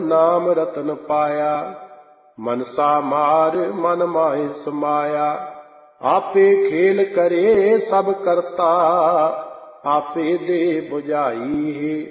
नाम रतन पाया। मनसा मार मन माहि समाया। आपे खेल करे सब करता, आपे दे बुझाई है।